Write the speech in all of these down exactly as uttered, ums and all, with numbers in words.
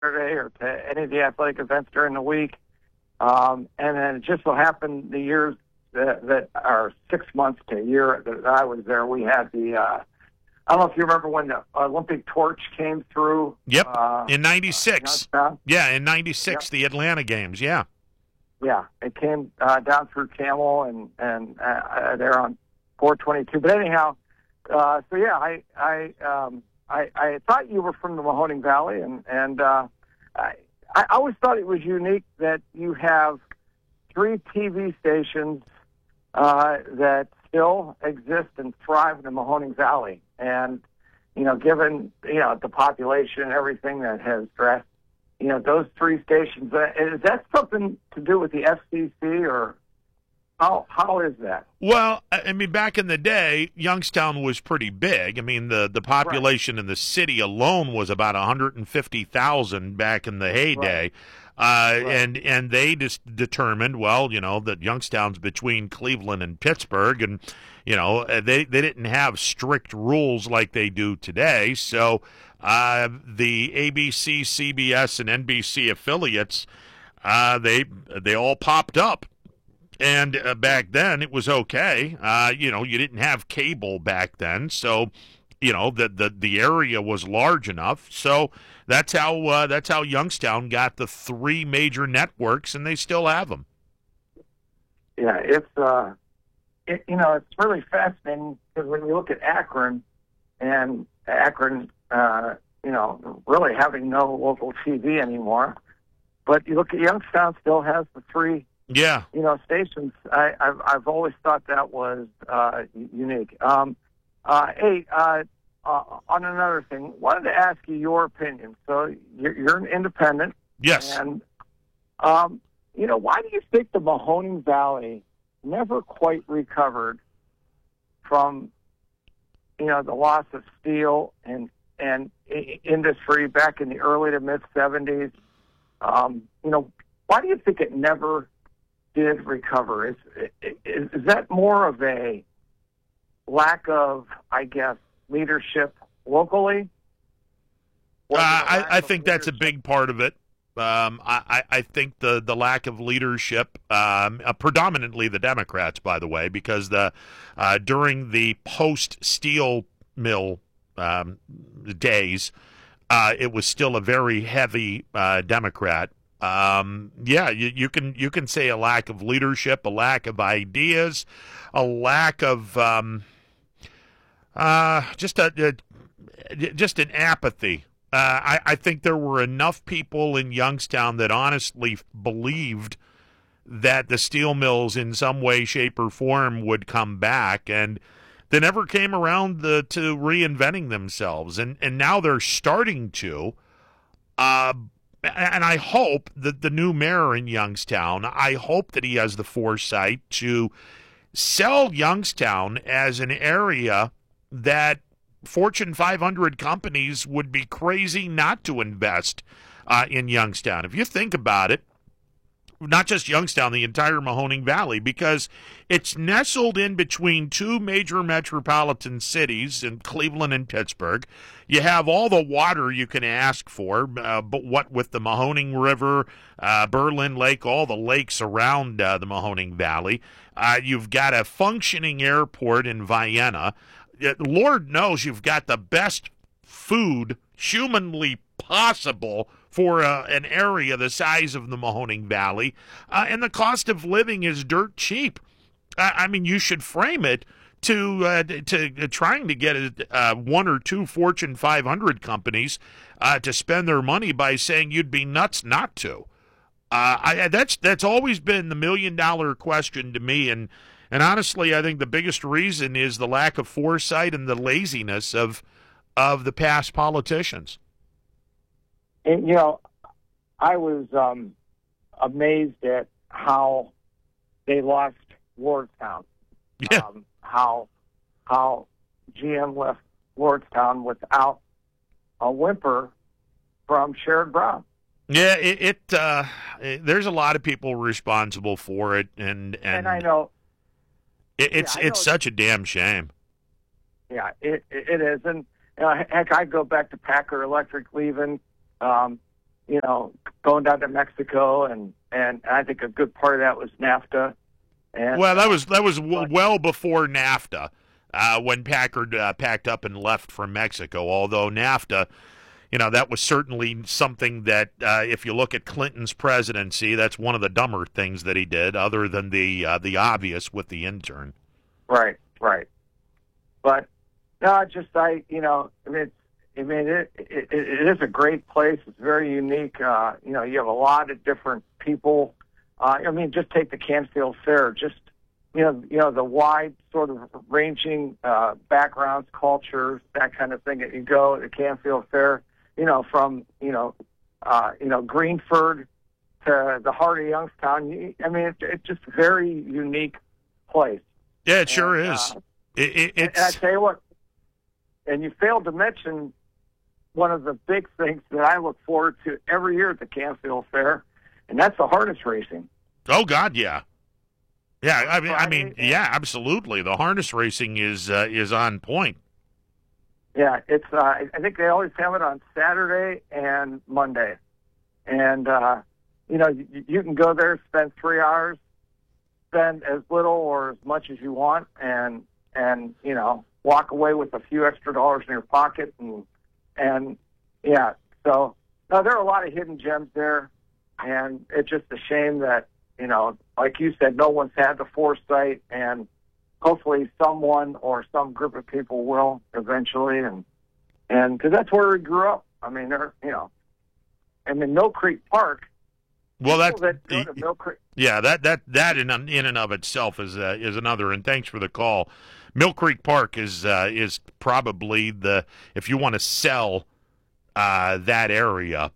Saturday or to any of the athletic events during the week. Um, and then it just so happened the years that, that are six months to a year that I was there, we had the, uh, I don't know if you remember when the Olympic torch came through. Yep, uh, in ninety-six. Uh, yeah, in ninety-six, yep. The Atlanta Games, yeah. Yeah, it came uh, down through Camel and, and uh, there on four twenty-two. But anyhow, uh, so yeah, I I, um, I I thought you were from the Mahoning Valley, and, and uh, I, I always thought it was unique that you have three T V stations uh, that still exist and thrive in the Mahoning Valley. And, you know, given, you know, the population and everything that has dressed, you know, those three stations, uh, is that something to do with the F C C, or how how is that? Well, I mean, back in the day, Youngstown was pretty big. I mean, the, the population right. in the city alone was about one hundred fifty thousand back in the heyday. Right. Uh, right. And and they just determined, well, you know, that Youngstown's between Cleveland and Pittsburgh, and you know they they didn't have strict rules like they do today. So uh, the A B C, C B S, and N B C affiliates, uh, they they all popped up. And uh, back then it was okay. Uh, you know, you didn't have cable back then, so you know the the the area was large enough. So that's how uh, that's how Youngstown got the three major networks, and they still have them. Yeah, it's uh, it, you know, it's really fascinating because when you look at Akron, and Akron, uh, you know, really having no local T V anymore, but you look at Youngstown, still has the three. Yeah, you know, stations. I, I've I've always thought that was uh, unique. Um, uh, hey, uh, uh, on another thing, wanted to ask you your opinion. So you're, you're an independent. Yes. And um, you know, why do you think the Mahoning Valley never quite recovered from, you know, the loss of steel and and industry back in the early to mid seventies? Um, you know, why do you think it never did recover? Is, is is that more of a lack of, I guess, leadership locally? Uh, I, I think that's a big part of it. Um, I, I think the, the lack of leadership, um, uh, predominantly the Democrats, by the way, because the uh, during the post-steel mill um, days, uh, it was still a very heavy uh, Democrat. Um, yeah, you, you can you can say a lack of leadership, a lack of ideas, a lack of um, uh, just a, a just an apathy. Uh, I, I think there were enough people in Youngstown that honestly believed that the steel mills in some way, shape, or form would come back, and they never came around the, to reinventing themselves, and and now they're starting to. Uh, And I hope that the new mayor in Youngstown, I hope that he has the foresight to sell Youngstown as an area that Fortune five hundred companies would be crazy not to invest uh, in Youngstown. If you think about it, not just Youngstown, the entire Mahoning Valley, because it's nestled in between two major metropolitan cities in Cleveland and Pittsburgh. You have all the water you can ask for, uh, but what with the Mahoning River, uh, Berlin Lake, all the lakes around uh, the Mahoning Valley. Uh, you've got a functioning airport in Vienna. Uh, Lord knows you've got the best food humanly possible for uh, an area the size of the Mahoning Valley, uh, and the cost of living is dirt cheap. I, I mean, you should frame it to uh, to uh, trying to get uh, one or two Fortune five hundred companies uh, to spend their money by saying you'd be nuts not to. Uh, I, that's that's always been the million dollar question to me, and and honestly, I think the biggest reason is the lack of foresight and the laziness of of the past politicians. And, you know, I was um, amazed at how they lost Lordstown. Yeah. Um, how how G M left Lordstown without a whimper from Sherrod Brown. Yeah, it, it uh, it, there's a lot of people responsible for it, and and, and I know it, it's yeah, I it's know, such a damn shame. Yeah, it it is, and uh, heck, I go back to Packer Electric leaving. Um, you know, going down to Mexico, and, and I think a good part of that was NAFTA. And, well, that was that was w- well before NAFTA, uh, when Packard uh, packed up and left from Mexico. Although NAFTA, you know, that was certainly something that, uh, if you look at Clinton's presidency, that's one of the dumber things that he did, other than the uh, the obvious with the intern. Right, right. But no, just I, you know, I mean, it's, I mean, it, it it is a great place. It's very unique. Uh, you know, you have a lot of different people. Uh, I mean, just take the Canfield Fair. Just you know, you know the wide sort of ranging uh, backgrounds, cultures, that kind of thing. That you go at the Canfield Fair. You know, from you know, uh, you know Greenford to the heart of Youngstown. You, I mean, it, it's just a very unique place. Yeah, it sure and, is. Uh, it, it, it's... And I tell you what, and you failed to mention one of the big things that I look forward to every year at the Canfield Fair, and that's the harness racing. Oh God, yeah, yeah. I mean, I mean, yeah, absolutely. The harness racing is uh, is on point. Yeah, it's. Uh, I think they always have it on Saturday and Monday, and uh, you know you, you can go there, spend three hours, spend as little or as much as you want, and and you know walk away with a few extra dollars in your pocket, and and yeah. So no, there are a lot of hidden gems there, and it's just a shame that you know, like you said, no one's had the foresight, and hopefully someone or some group of people will eventually, and and because that's where we grew up. I mean, there, you know, and in Mill Creek Park. Well, that's that go to Mill Creek. Yeah, that that that in in and of itself is uh, is another. And thanks for the call. Mill Creek Park is uh, is probably the, if you want to sell uh, that area.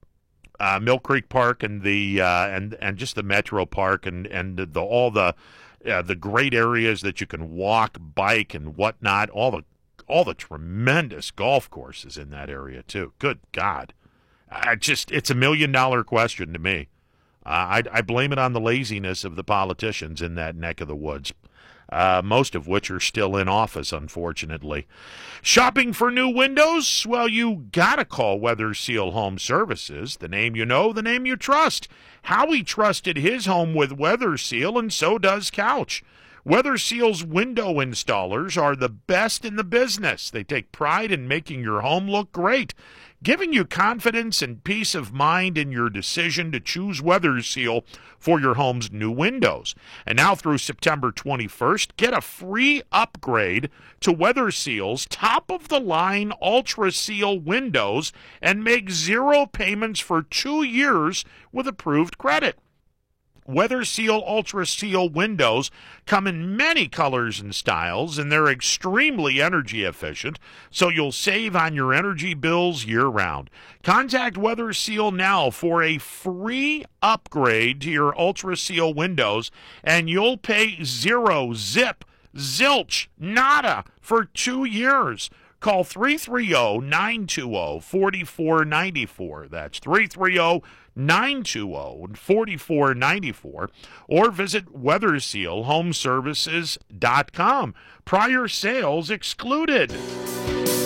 Uh, Mill Creek Park and the uh, and and just the Metro Park and and the, the all the uh, the great areas that you can walk, bike, and whatnot. All the all the tremendous golf courses in that area too. Good God, I just it's a million dollar question to me. Uh, I I blame it on the laziness of the politicians in that neck of the woods. Uh, most of which are still in office, unfortunately. Shopping for new windows? Well, you gotta call Weather Seal Home Services. The name you know, the name you trust. Howie trusted his home with Weather Seal, and so does Couch. Weather Seal's window installers are the best in the business. They take pride in making your home look great, giving you confidence and peace of mind in your decision to choose Weather Seal for your home's new windows. And now through September twenty-first, get a free upgrade to Weather Seal's top-of-the-line Ultra Seal windows and make zero payments for two years with approved credit. Weather Seal Ultra Seal windows come in many colors and styles, and they're extremely energy efficient, so you'll save on your energy bills year-round. Contact Weather Seal now for a free upgrade to your Ultra Seal windows, and you'll pay zero, zip, zilch, nada for two years. Call three three zero, nine two zero, four four nine four. That's three three zero, nine two zero, four four nine four. Or visit weather seal home services dot com. Prior sales excluded.